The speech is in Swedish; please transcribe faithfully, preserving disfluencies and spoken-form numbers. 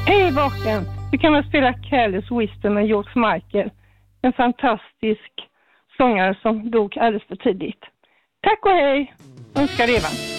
Hej vaken! Du kan väl spela Careless Whisper med George Michael. En fantastisk sångare som dog alldeles för tidigt. Tack och hej! Önskar Eva.